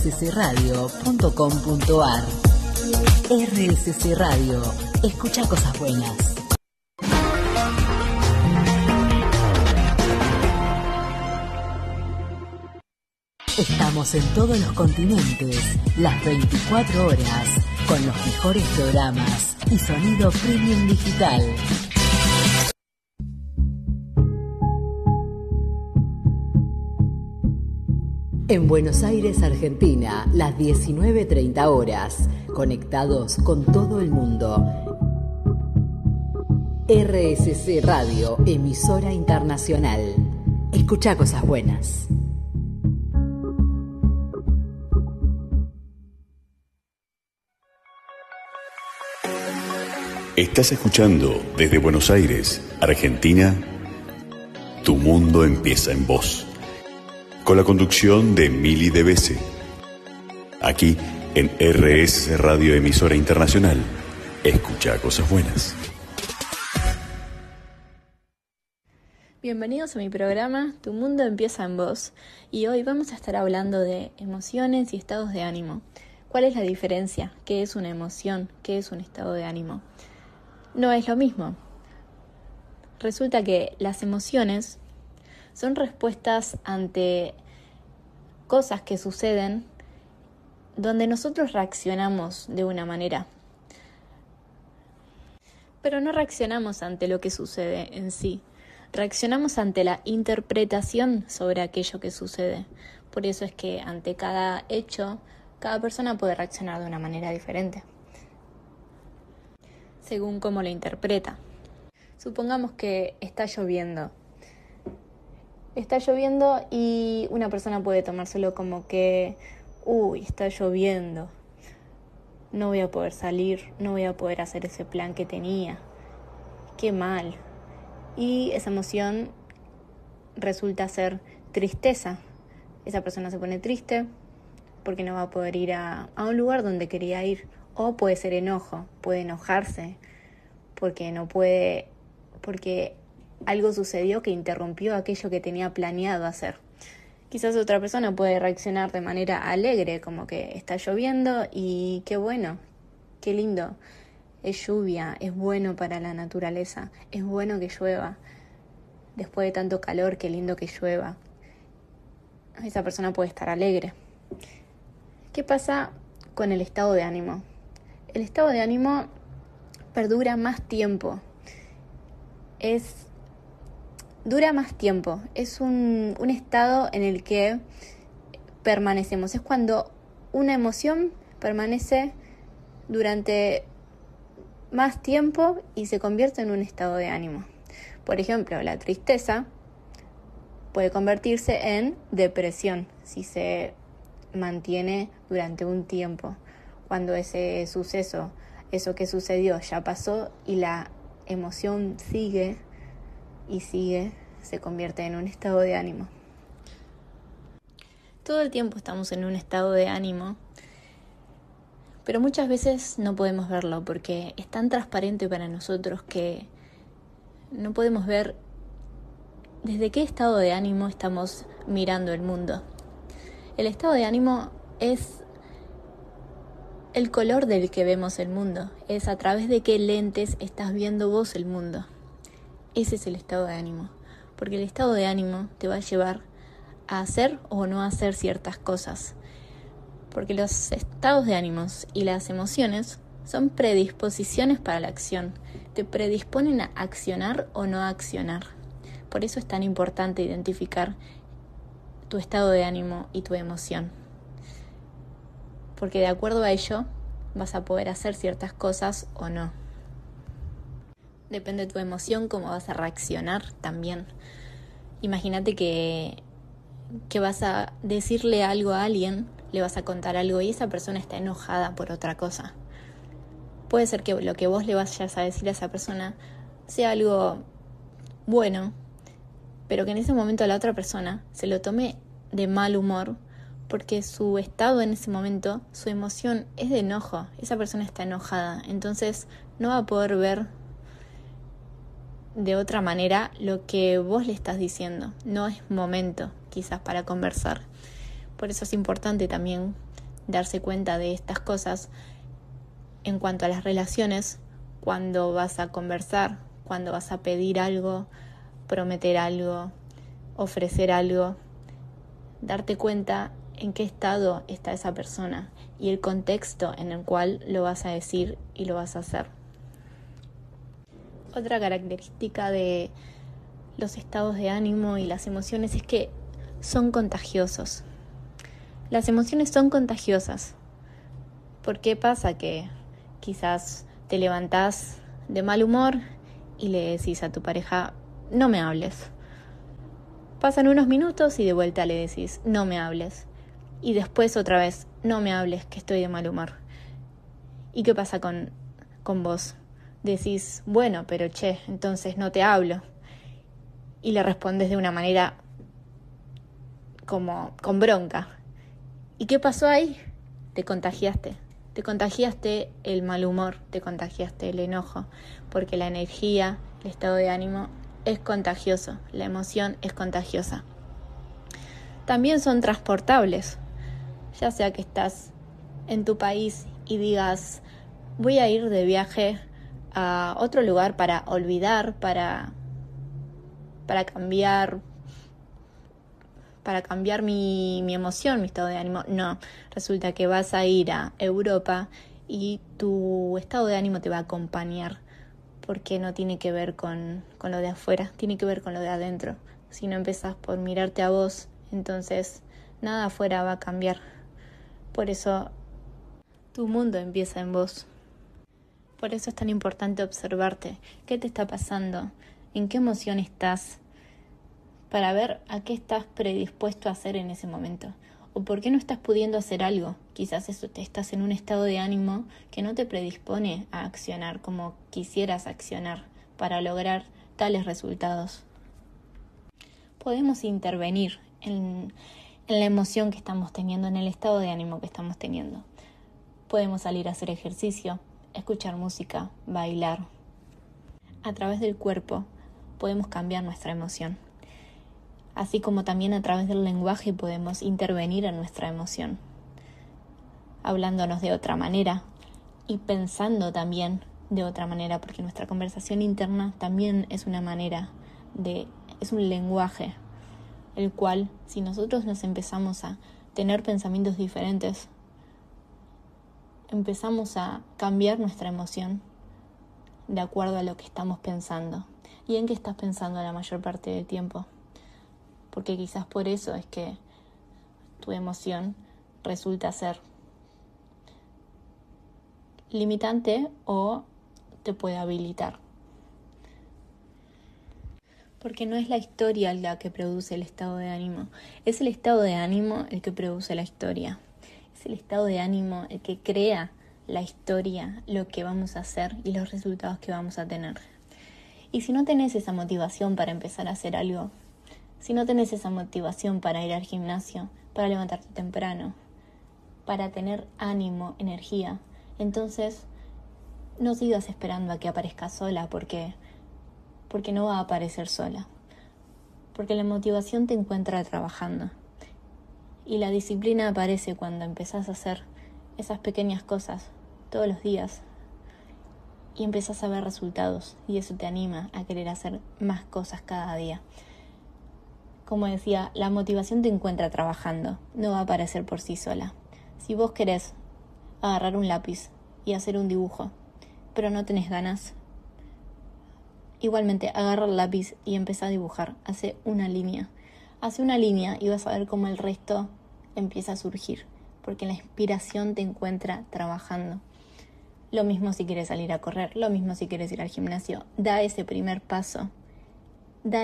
rccradio.com.ar. RSC Radio. Escucha cosas buenas. Estamos en todos los continentes, las 24 horas, con los mejores programas y sonido premium digital. En Buenos Aires, Argentina, las 19:30 horas, conectados con todo el mundo. RSC Radio, emisora internacional. Escucha cosas buenas. Estás escuchando desde Buenos Aires, Argentina, Tu Mundo Empieza en Vos, con la conducción de Mili Devese, aquí en RSC Radio, emisora internacional. Escucha cosas buenas. Bienvenidos a mi programa Tu Mundo Empieza en Vos, y hoy vamos a estar hablando de emociones y estados de ánimo. ¿Cuál es la diferencia? ¿Qué es una emoción? ¿Qué es un estado de ánimo? No es lo mismo. Resulta que las emociones son respuestas ante cosas que suceden donde nosotros reaccionamos de una manera, pero no reaccionamos ante lo que sucede en sí. Reaccionamos ante la interpretación sobre aquello que sucede. Por eso es que ante cada hecho, cada persona puede reaccionar de una manera diferente, según cómo lo interpreta. Supongamos que está lloviendo. Está lloviendo y una persona puede tomárselo como que, está lloviendo, no voy a poder salir, no voy a poder hacer ese plan que tenía, qué mal. Y esa emoción resulta ser tristeza. Esa persona se pone triste porque no va a poder ir a un lugar donde quería ir. O puede ser enojo, puede enojarse porque no puede, porque algo sucedió que interrumpió aquello que tenía planeado hacer. Quizás otra persona puede reaccionar de manera alegre, como que está lloviendo y qué bueno, qué lindo. Es lluvia, es bueno para la naturaleza, es bueno que llueva. Después de tanto calor, qué lindo que llueva. Esa persona puede estar alegre. ¿Qué pasa con el estado de ánimo? El estado de ánimo perdura más tiempo. Dura más tiempo. Es un estado en el que permanecemos. Es cuando una emoción permanece durante más tiempo y se convierte en un estado de ánimo. Por ejemplo, la tristeza puede convertirse en depresión si se mantiene durante un tiempo. Cuando ese suceso, eso que sucedió ya pasó y la emoción sigue y sigue, se convierte en un estado de ánimo. Todo el tiempo estamos en un estado de ánimo, pero muchas veces no podemos verlo porque es tan transparente para nosotros que no podemos ver desde qué estado de ánimo estamos mirando el mundo. El estado de ánimo es el color del que vemos el mundo, es a través de qué lentes estás viendo vos el mundo. Ese es el estado de ánimo, porque el estado de ánimo te va a llevar a hacer o no hacer ciertas cosas. Porque los estados de ánimos y las emociones son predisposiciones para la acción, te predisponen a accionar o no accionar. Por eso es tan importante identificar tu estado de ánimo y tu emoción, porque de acuerdo a ello vas a poder hacer ciertas cosas o no. Depende de tu emoción cómo vas a reaccionar también. Imagínate que vas a decirle algo a alguien, le vas a contar algo y esa persona está enojada por otra cosa. Puede ser que lo que vos le vayas a decir a esa persona sea algo bueno, pero que en ese momento la otra persona se lo tome de mal humor, porque su estado en ese momento, su emoción es de enojo. Esa persona está enojada, entonces no va a poder ver de otra manera lo que vos le estás diciendo. No es momento quizás para conversar. Por eso es importante también darse cuenta de estas cosas en cuanto a las relaciones, cuando vas a conversar, cuando vas a pedir algo, prometer algo, ofrecer algo, darte cuenta en qué estado está esa persona y el contexto en el cual lo vas a decir y lo vas a hacer. Otra característica de los estados de ánimo y las emociones es que son contagiosos. Las emociones son contagiosas. ¿Por qué pasa? Que quizás te levantás de mal humor y le decís a tu pareja, no me hables. Pasan unos minutos y de vuelta le decís, no me hables. Y después otra vez, no me hables, que estoy de mal humor. ¿Y qué pasa con vos? Decís, bueno, pero entonces no te hablo. Y le respondes de una manera como con bronca. ¿Y qué pasó ahí? Te contagiaste. Te contagiaste el mal humor, te contagiaste el enojo, porque la energía, el estado de ánimo es contagioso, la emoción es contagiosa. También son transportables, ya sea que estás en tu país y digas, voy a ir de viaje a otro lugar para olvidar, para cambiar mi emoción, mi estado de ánimo. No, resulta que vas a ir a Europa y tu estado de ánimo te va a acompañar, porque no tiene que ver con lo de afuera, tiene que ver con lo de adentro. Si no empezás por mirarte a vos, entonces nada afuera va a cambiar. Por eso tu mundo empieza en vos. Por eso es tan importante observarte. ¿Qué te está pasando? ¿En qué emoción estás? Para ver a qué estás predispuesto a hacer en ese momento. O por qué no estás pudiendo hacer algo. Quizás estás en un estado de ánimo que no te predispone a accionar como quisieras accionar para lograr tales resultados. Podemos intervenir en la emoción que estamos teniendo, en el estado de ánimo que estamos teniendo. Podemos salir a hacer ejercicio, escuchar música, bailar. A través del cuerpo podemos cambiar nuestra emoción. Así como también a través del lenguaje podemos intervenir en nuestra emoción, hablándonos de otra manera y pensando también de otra manera, porque nuestra conversación interna también es una manera es un lenguaje, el cual si nosotros nos empezamos a tener pensamientos diferentes, empezamos a cambiar nuestra emoción de acuerdo a lo que estamos pensando. ¿Y en qué estás pensando la mayor parte del tiempo? Porque quizás por eso es que tu emoción resulta ser limitante o te puede habilitar. Porque no es la historia la que produce el estado de ánimo, es el estado de ánimo el que produce la historia. Es el estado de ánimo el que crea la historia, lo que vamos a hacer y los resultados que vamos a tener. Y si no tenés esa motivación para empezar a hacer algo, si no tenés esa motivación para ir al gimnasio, para levantarte temprano, para tener ánimo, energía, entonces no sigas esperando a que aparezca sola, porque no va a aparecer sola. Porque la motivación te encuentra trabajando. Y la disciplina aparece cuando empezás a hacer esas pequeñas cosas todos los días y empezás a ver resultados, y eso te anima a querer hacer más cosas cada día. Como decía, la motivación te encuentra trabajando, no va a aparecer por sí sola. Si vos querés agarrar un lápiz y hacer un dibujo, pero no tenés ganas, igualmente agarra el lápiz y empezá a dibujar. Hace una línea y vas a ver cómo el resto empieza a surgir, porque la inspiración te encuentra trabajando. Lo mismo si quieres salir a correr, lo mismo si quieres ir al gimnasio. Da ese primer paso, da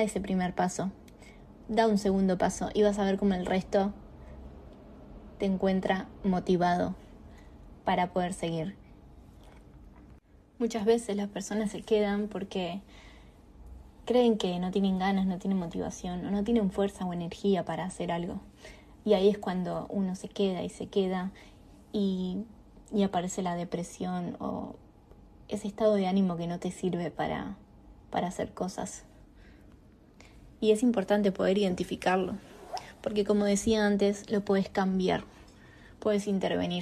un segundo paso y vas a ver cómo el resto te encuentra motivado para poder seguir. Muchas veces las personas se quedan porque creen que no tienen ganas, no tienen motivación o no tienen fuerza o energía para hacer algo. Y ahí es cuando uno se queda y aparece la depresión o ese estado de ánimo que no te sirve para hacer cosas. Y es importante poder identificarlo, porque como decía antes, lo puedes cambiar. puedes intervenir.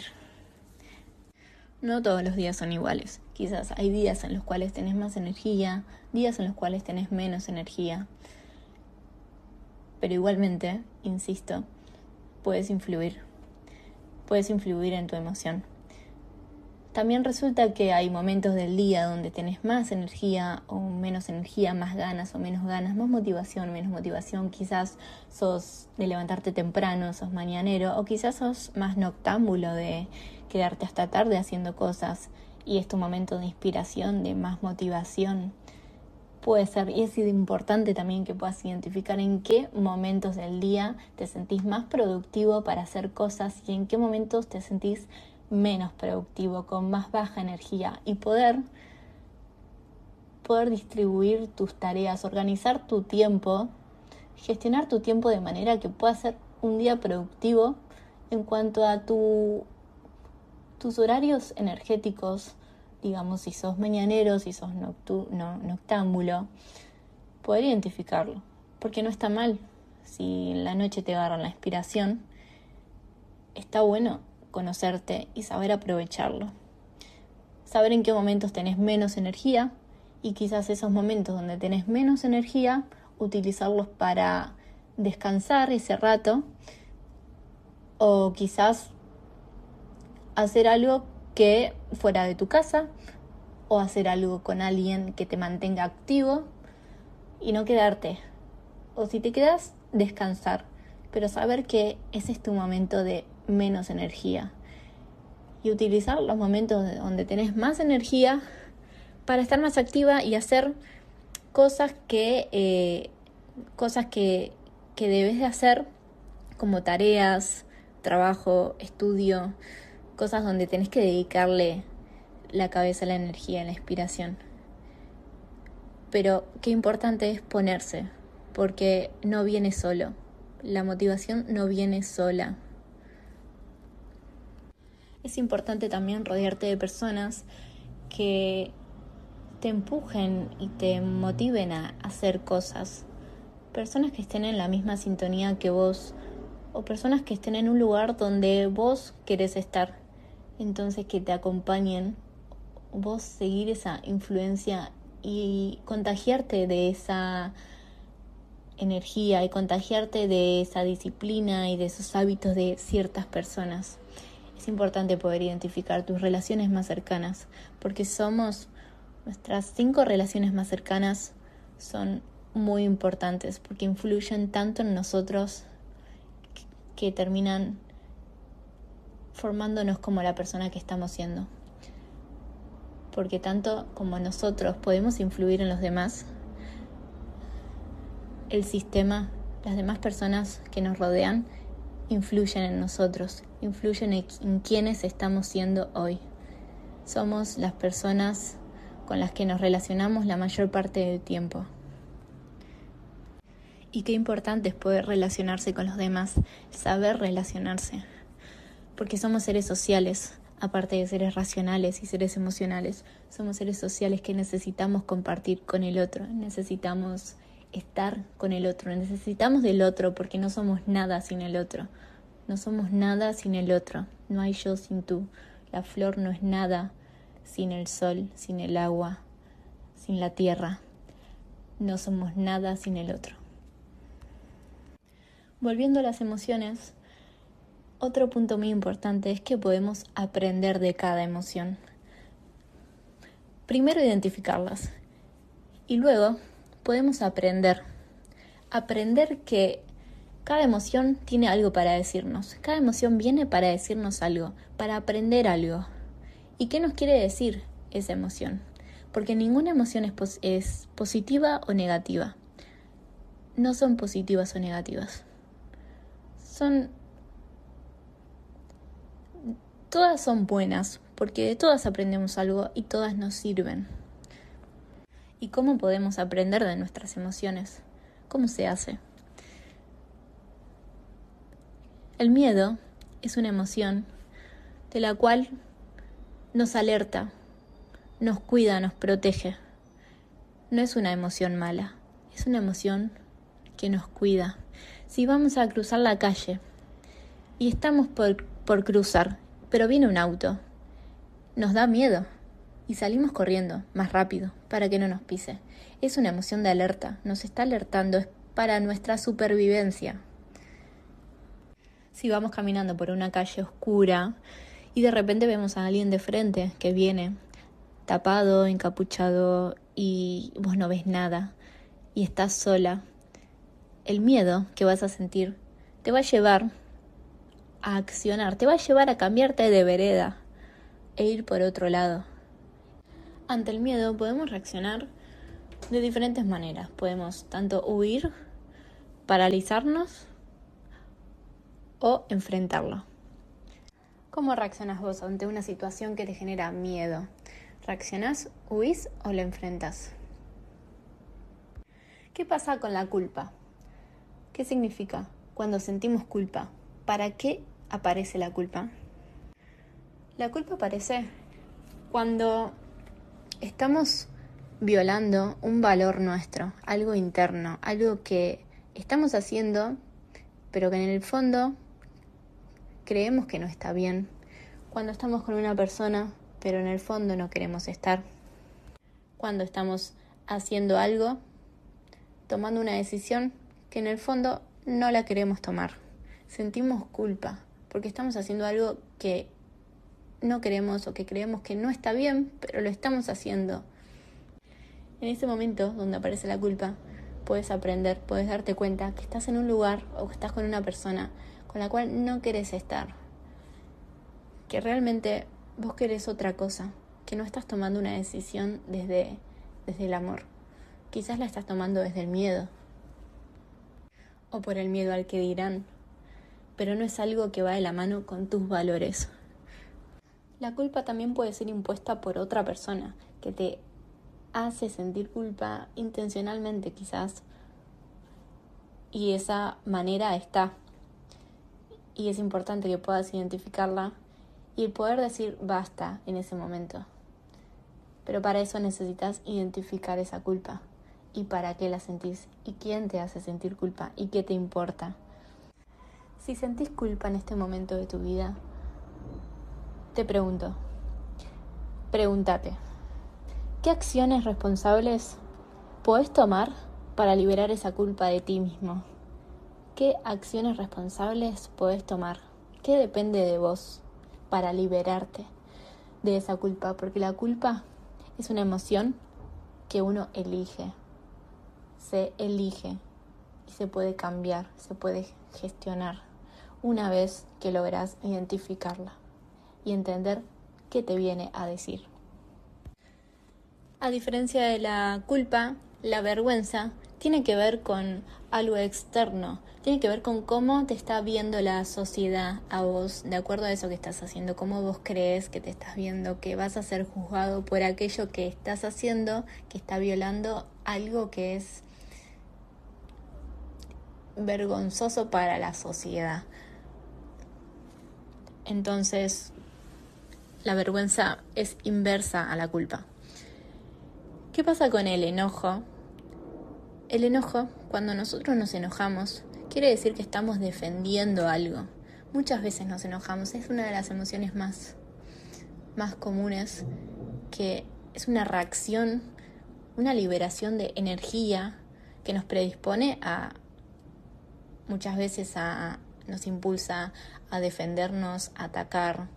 No todos los días son iguales. Quizás hay días en los cuales tenés más energía, días en los cuales tenés menos energía. Pero igualmente, insisto, puedes influir en tu emoción. También resulta que hay momentos del día donde tenés más energía o menos energía, más ganas o menos ganas, más motivación, menos motivación. Quizás sos de levantarte temprano, sos mañanero, o quizás sos más noctámbulo de quedarte hasta tarde haciendo cosas y es tu momento de inspiración, de más motivación. Puede ser, y es importante también que puedas identificar en qué momentos del día te sentís más productivo para hacer cosas y en qué momentos te sentís menos productivo, con más baja energía, y poder distribuir tus tareas, organizar tu tiempo, gestionar tu tiempo de manera que pueda ser un día productivo en cuanto a tus horarios energéticos. Digamos, si sos mañanero, si sos noctámbulo, poder identificarlo, porque no está mal. Si en la noche te agarran la inspiración, está bueno conocerte y saber aprovecharlo. Saber en qué momentos tenés menos energía y quizás esos momentos donde tenés menos energía, utilizarlos para descansar ese rato o quizás hacer algo que fuera de tu casa o hacer algo con alguien que te mantenga activo y no quedarte. O si te quedas, descansar, pero saber que ese es tu momento de menos energía y utilizar los momentos donde tenés más energía para estar más activa y hacer cosas que debes de hacer, como tareas, trabajo, estudio, cosas donde tenés que dedicarle la cabeza, la energía, la inspiración. Pero qué importante es ponerse, porque no viene solo. La motivación no viene sola. Es importante también rodearte de personas que te empujen y te motiven a hacer cosas. Personas que estén en la misma sintonía que vos, o personas que estén en un lugar donde vos querés estar. Entonces, que te acompañen, vos seguir esa influencia y contagiarte de esa energía y contagiarte de esa disciplina y de esos hábitos de ciertas personas. Es importante poder identificar tus relaciones más cercanas, porque nuestras 5 relaciones más cercanas son muy importantes, porque influyen tanto en nosotros que terminan formándonos como la persona que estamos siendo. Porque tanto como nosotros podemos influir en los demás, el sistema, las demás personas que nos rodean, influyen en nosotros, influyen en quienes estamos siendo hoy. Somos las personas con las que nos relacionamos la mayor parte del tiempo. Y qué importante es poder relacionarse con los demás, saber relacionarse, porque somos seres sociales, aparte de seres racionales y seres emocionales. Somos seres sociales que necesitamos compartir con el otro, necesitamos estar con el otro, necesitamos del otro porque no somos nada sin el otro. No somos nada sin el otro, no hay yo sin tú. La flor no es nada sin el sol, sin el agua, sin la tierra. No somos nada sin el otro. Volviendo a las emociones, otro punto muy importante es que podemos aprender de cada emoción. Primero identificarlas y luego podemos aprender que cada emoción tiene algo para decirnos. Cada emoción viene para decirnos algo, para aprender algo. ¿Y qué nos quiere decir esa emoción? Porque ninguna emoción es positiva o negativa. No son positivas o negativas. Todas son buenas, porque de todas aprendemos algo y todas nos sirven. ¿Y cómo podemos aprender de nuestras emociones? ¿Cómo se hace? El miedo es una emoción de la cual nos alerta, nos cuida, nos protege. No es una emoción mala, es una emoción que nos cuida. Si vamos a cruzar la calle y estamos por por cruzar, pero viene un auto. Nos da miedo y salimos corriendo más rápido para que no nos pise. Es una emoción de alerta, nos está alertando, es para nuestra supervivencia. Si vamos caminando por una calle oscura y de repente vemos a alguien de frente que viene tapado, encapuchado y vos no ves nada y estás sola, el miedo que vas a sentir te va a llevar a accionar, te va a llevar a cambiarte de vereda e ir por otro lado. Ante el miedo podemos reaccionar de diferentes maneras. Podemos tanto huir, paralizarnos o enfrentarlo. ¿Cómo reaccionas vos ante una situación que te genera miedo? ¿Reaccionás, huís o la enfrentas? ¿Qué pasa con la culpa? ¿Qué significa cuando sentimos culpa? ¿Para qué aparece la culpa? La culpa aparece cuando estamos violando un valor nuestro, algo interno, algo que estamos haciendo, pero que en el fondo creemos que no está bien. Cuando estamos con una persona, pero en el fondo no queremos estar. Cuando estamos haciendo algo, tomando una decisión que en el fondo no la queremos tomar. Sentimos culpa porque estamos haciendo algo que no queremos o que creemos que no está bien, pero lo estamos haciendo. En ese momento donde aparece la culpa, puedes aprender, puedes darte cuenta que estás en un lugar o que estás con una persona con la cual no querés estar, que realmente vos querés otra cosa, que no estás tomando una decisión desde el amor. Quizás la estás tomando desde el miedo o por el miedo al que dirán, pero no es algo que va de la mano con tus valores. La culpa también puede ser impuesta por otra persona que te hace sentir culpa intencionalmente quizás, y esa manera está, y es importante que puedas identificarla y poder decir basta en ese momento. Pero para eso necesitas identificar esa culpa y para qué la sentís y quién te hace sentir culpa y qué te importa. Si sentís culpa en este momento de tu vida, te pregúntate, ¿qué acciones responsables podés tomar para liberar esa culpa de ti mismo? ¿Qué acciones responsables podés tomar? ¿Qué depende de vos para liberarte de esa culpa? Porque la culpa es una emoción que uno elige. Se elige y se puede cambiar, se puede gestionar una vez que lográs identificarla y entender qué te viene a decir. A diferencia de la culpa, la vergüenza tiene que ver con algo externo, tiene que ver con cómo te está viendo la sociedad a vos, de acuerdo a eso que estás haciendo, cómo vos crees que te estás viendo, que vas a ser juzgado por aquello que estás haciendo, que está violando algo que es vergonzoso para la sociedad. Entonces, la vergüenza es inversa a la culpa. ¿Qué pasa con el enojo? El enojo, cuando nosotros nos enojamos, quiere decir que estamos defendiendo algo. Muchas veces nos enojamos, es una de las emociones más comunes, que es una reacción, una liberación de energía que nos predispone muchas veces nos impulsa a defendernos, a atacar.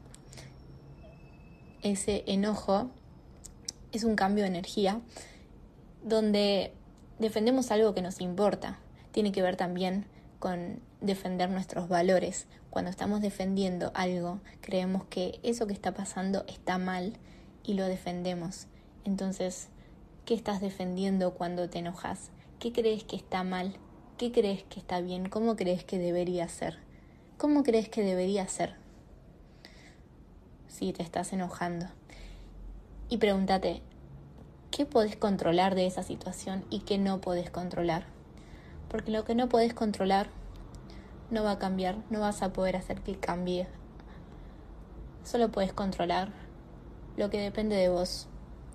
Ese enojo es un cambio de energía donde defendemos algo que nos importa. Tiene que ver también con defender nuestros valores. Cuando estamos defendiendo algo, creemos que eso que está pasando está mal y lo defendemos. Entonces, ¿qué estás defendiendo cuando te enojas? ¿Qué crees que está mal? ¿Qué crees que está bien? ¿Cómo crees que debería ser? ¿Cómo crees que debería ser si te estás enojando? Y pregúntate, ¿qué podés controlar de esa situación y qué no podés controlar? Porque lo que no podés controlar no va a cambiar, no vas a poder hacer que cambie. Solo podés controlar lo que depende de vos.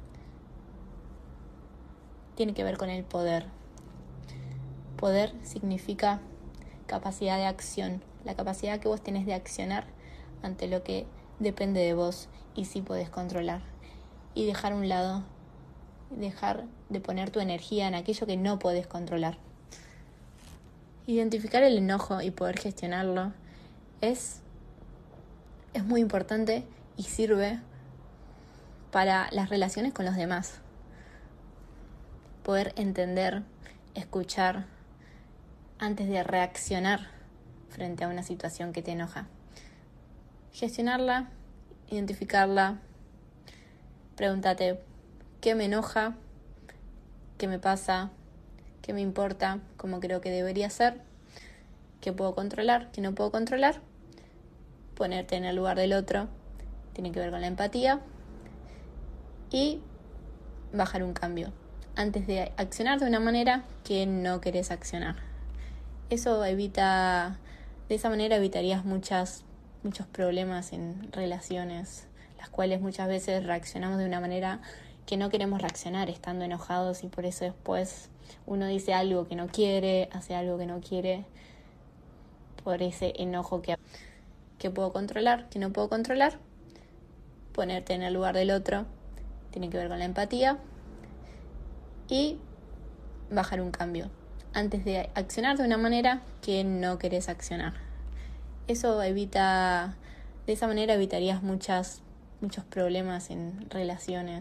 Tiene que ver con el poder. Poder significa capacidad de acción, la capacidad que vos tenés de accionar ante lo que depende de vos y sí podés controlar. Y dejar a un lado, dejar de poner tu energía en aquello que no podés controlar. Identificar el enojo y poder gestionarlo es muy importante y sirve para las relaciones con los demás. Poder entender, escuchar antes de reaccionar frente a una situación que te enoja. Gestionarla, identificarla, pregúntate qué me enoja, qué me pasa, qué me importa, cómo creo que debería ser, qué puedo controlar, qué no puedo controlar. Ponerte en el lugar del otro tiene que ver con la empatía y bajar un cambio antes de accionar de una manera que no querés accionar. De esa manera evitarías muchos problemas en relaciones, las cuales muchas veces reaccionamos de una manera que no queremos reaccionar estando enojados, y por eso después uno dice algo que no quiere, hace algo que no quiere, por ese enojo que puedo controlar, que no puedo controlar. Ponerte en el lugar del otro tiene que ver con la empatía y bajar un cambio antes de accionar de una manera que no querés accionar. De esa manera evitarías muchos problemas en relaciones,